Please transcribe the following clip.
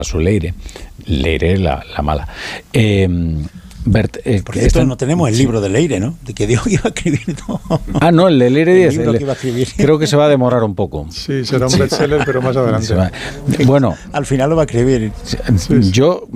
su Leire la mala. Bert, por cierto, no tenemos el libro de Leire, ¿no? De que dijo que iba a escribir todo. No, el de Leire Díaz. Que iba a escribir. Creo que se va a demorar un poco. Sí, será un bestseller, pero más adelante. Bueno, al final lo va a escribir. Yo